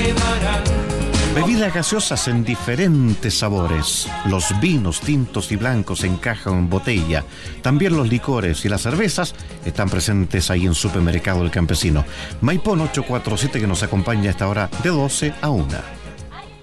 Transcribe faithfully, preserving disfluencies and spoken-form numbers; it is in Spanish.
Bebidas gaseosas en diferentes sabores. Los vinos tintos y blancos en caja o en botella. También los licores y las cervezas están presentes ahí en Supermercado El Campesino. Maipón ocho cuatro siete, que nos acompaña a esta hora de doce a una.